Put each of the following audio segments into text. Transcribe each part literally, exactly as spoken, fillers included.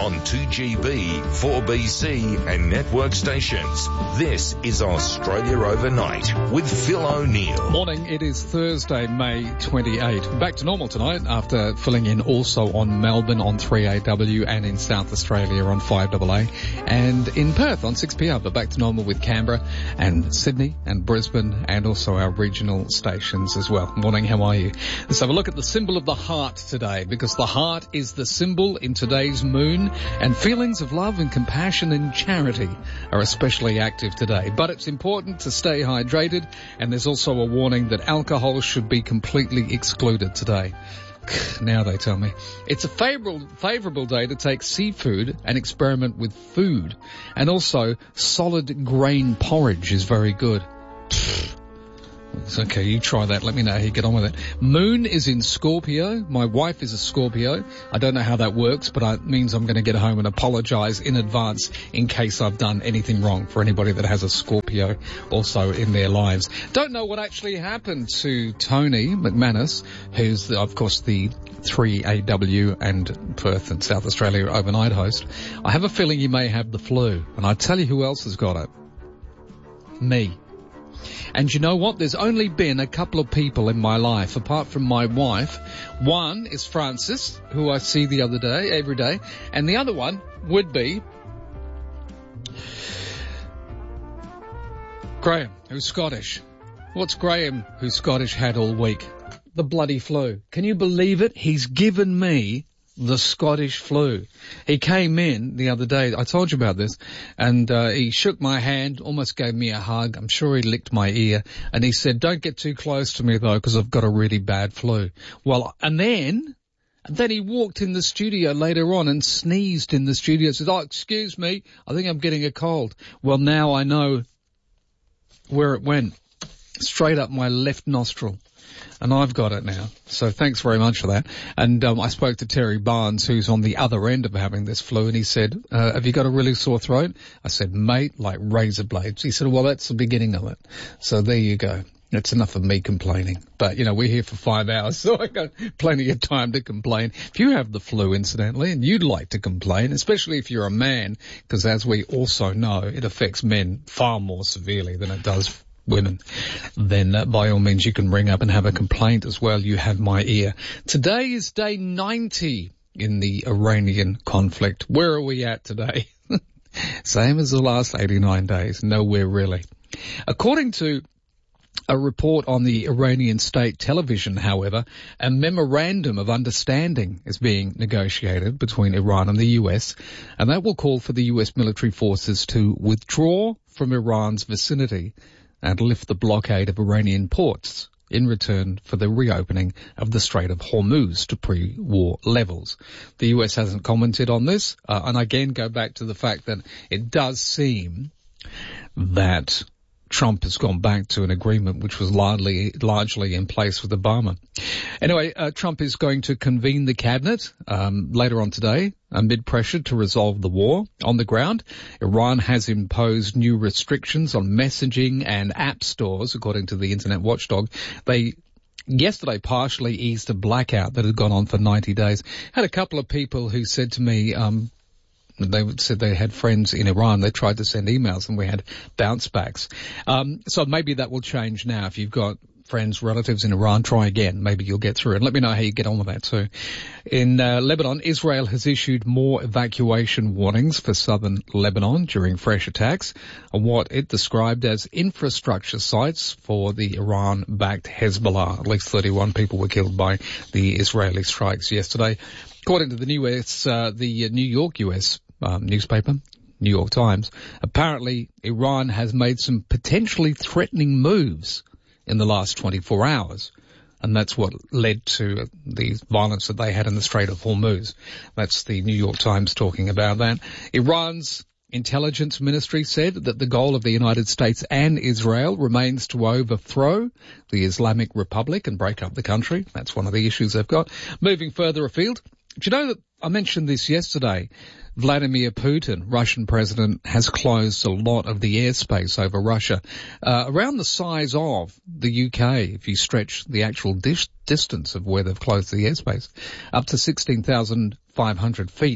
on two G B, four B C and network stations. This is Australia Overnight with Phil O'Neill. Morning, it is Thursday, May twenty-eighth. Back to normal tonight after filling in also on Melbourne on three A W and in South Australia on five A A and in Perth on six P R, but back to normal with Canberra and Sydney and Brisbane and also our regional stations as well. Morning, how are you? Let's have a look at the symbol of the heart today, because the heart is the symbol in today's moon, and feelings of love and compassion and charity are especially active today. But it's important to stay hydrated, and there's also a warning that alcohol should be completely excluded today. Now they tell me. It's a favourable, favourable day to take seafood and experiment with food. And also, solid grain porridge is very good. It's okay, you try that. Let me know how you get on with it. Moon is in Scorpio. My wife is a Scorpio. I don't know how that works, but it means I'm going to get home and apologise in advance in case I've done anything wrong for anybody that has a Scorpio also in their lives. Don't know what actually happened to Tony McManus, who's, the, of course, the three A W and Perth and South Australia overnight host. I have a feeling he may have the flu. And I tell you who else has got it. Me. And you know what? There's only been a couple of people in my life, apart from my wife. One is Francis, who I see the other day, every day. And the other one would be Graham, who's Scottish. What's Graham, who's Scottish, had all week? The bloody flu. Can you believe it? He's given me the Scottish flu. He came in the other day, I told you about this, and uh, he shook my hand, almost gave me a hug. I'm sure he licked my ear, and he said, don't get too close to me though, because I've got a really bad flu. Well, and then, and then he walked in the studio later on and sneezed in the studio, said, oh, excuse me, I think I'm getting a cold. Well, now I know where it went. Straight up my left nostril. And I've got it now. So thanks very much for that. And um, I spoke to Terry Barnes, who's on the other end of having this flu, and he said, uh, have you got a really sore throat? I said, mate, like razor blades. He said, well, that's the beginning of it. So there you go. That's enough of me complaining. But, you know, we're here for five hours, so I got plenty of time to complain. If you have the flu, incidentally, and you'd like to complain, especially if you're a man, because as we also know, it affects men far more severely than it does women, then uh, by all means you can ring up and have a complaint as well. You have my ear. Today is day ninety in the Iranian conflict. Where are we at today? Same as the last eighty-nine days. Nowhere really. According to a report on the Iranian state television, however, a memorandum of understanding is being negotiated between Iran and the U S, and that will call for the U S military forces to withdraw from Iran's vicinity and lift the blockade of Iranian ports in return for the reopening of the Strait of Hormuz to pre-war levels. The U S hasn't commented on this, uh, and again go back to the fact that it does seem that Trump has gone back to an agreement which was largely largely in place with Obama. Anyway, uh, Trump is going to convene the cabinet um, later on today amid pressure to resolve the war. On the ground, Iran has imposed new restrictions on messaging and app stores, according to the Internet Watchdog. They yesterday partially eased a blackout that had gone on for ninety days. Had a couple of people who said to me, um, they said they had friends in Iran. They tried to send emails and we had bounce backs. Um, so maybe that will change now. If you've got friends, relatives in Iran, try again. Maybe you'll get through it. Let me know how you get on with that too. In uh, Lebanon, Israel has issued more evacuation warnings for southern Lebanon during fresh attacks on what it described as infrastructure sites for the Iran-backed Hezbollah. At least thirty-one people were killed by the Israeli strikes yesterday. According to the New S, uh, the New York U S um, newspaper, New York Times, apparently Iran has made some potentially threatening moves in the last twenty-four hours. And that's what led to the violence that they had in the Strait of Hormuz. That's the New York Times talking about that. Iran's intelligence ministry said that the goal of the United States and Israel remains to overthrow the Islamic Republic and break up the country. That's one of the issues they've got. Moving further afield, do you know that I mentioned this yesterday? Vladimir Putin, Russian president, has closed a lot of the airspace over Russia, uh, around the size of the U K, if you stretch the actual dis- distance of where they've closed the airspace, up to sixteen thousand five hundred feet.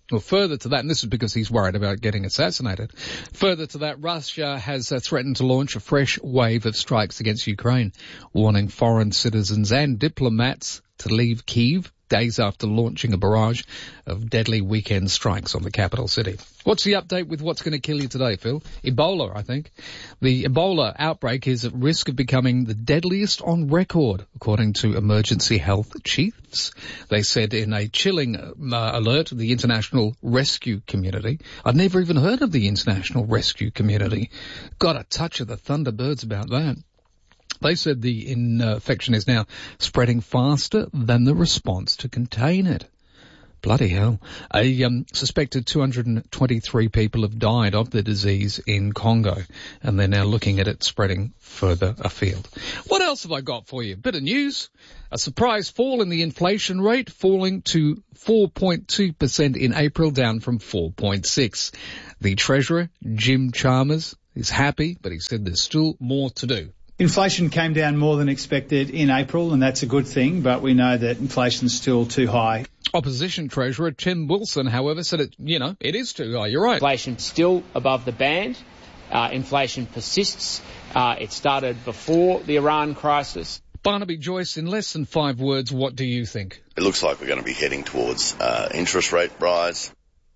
Well, further to that, and this is because he's worried about getting assassinated, further to that, Russia has uh, threatened to launch a fresh wave of strikes against Ukraine, warning foreign citizens and diplomats to leave Kyiv days after launching a barrage of deadly weekend strikes on the capital city. What's the update with what's going to kill you today, Phil? Ebola, I think. The Ebola outbreak is at risk of becoming the deadliest on record, according to emergency health chiefs. They said in a chilling uh, alert to the international rescue community. I'd never even heard of the international rescue community. Got a touch of the Thunderbirds about that. They said the infection is now spreading faster than the response to contain it. Bloody hell. A um, suspected two hundred twenty-three people have died of the disease in Congo, and they're now looking at it spreading further afield. What else have I got for you? Bit of news. A surprise fall in the inflation rate, falling to four point two percent in April, down from four point six. The Treasurer, Jim Chalmers, is happy, but he said there's still more to do. Inflation came down more than expected in April, and that's a good thing, but we know that inflation's still too high. Opposition Treasurer Tim Wilson, however, said it, you know, it is too high. You're right. Inflation still above the band. Uh, inflation persists. Uh, it started before the Iran crisis. Barnaby Joyce, in less than five words, what do you think? It looks like we're going to be heading towards uh, interest rate rise.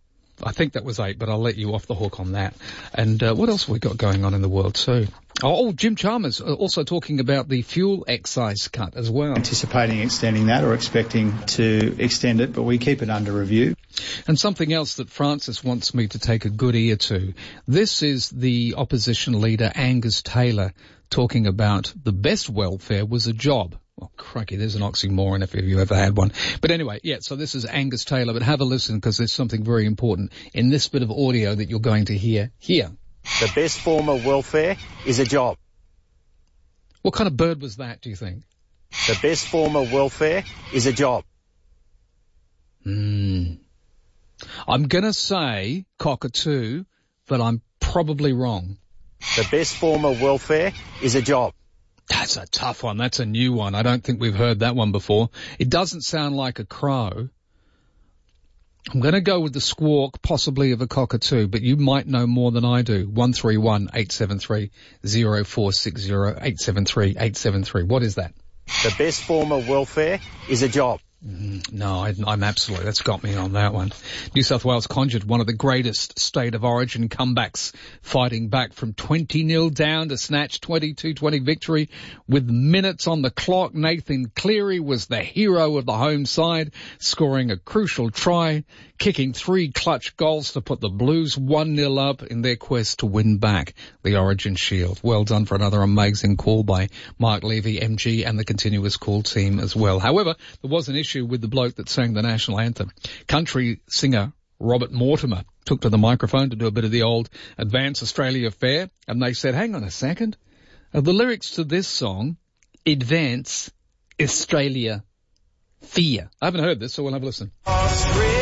I think that was eight, but I'll let you off the hook on that. And uh, what else have we got going on in the world too? Oh, Jim Chalmers also talking about the fuel excise cut as well. Anticipating extending that or expecting to extend it, but we keep it under review. And something else that Francis wants me to take a good ear to. This is the opposition leader Angus Taylor talking about the best welfare was a job. Oh, crikey, there's an oxymoron if you ever had one. But anyway, yeah, so this is Angus Taylor, but have a listen because there's something very important in this bit of audio that you're going to hear here. The best form of welfare is a job. What kind of bird was that, do you think? The best form of welfare is a job. Hmm. I'm going to say cockatoo, but I'm probably wrong. The best form of welfare is a job. That's a tough one. That's a new one. I don't think we've heard that one before. It doesn't sound like a crow. I'm going to go with the squawk, possibly of a cockatoo, but you might know more than I do. one three one, eight seven three, zero four six zero, eight seven three, eight seven three. What is that? The best form of welfare is a job. Mm, no, I, I'm absolutely, that's got me on that one. New South Wales conjured one of the greatest state of origin comebacks, fighting back from twenty nil down to snatch twenty-two twenty victory with minutes on the clock. Nathan Cleary was the hero of the home side, scoring a crucial try, kicking three clutch goals to put the Blues one nil up in their quest to win back the Origin Shield. Well done for another amazing call by Mark Levy, M G, and the continuous call team as well. However, there was an issue with the bloke that sang the national anthem. Country singer Robert Mortimer took to the microphone to do a bit of the old Advance Australia Fair, and they said, hang on a second, uh, the lyrics to this song, Advance Australia Fair. I haven't heard this, so we'll have a listen. Australia.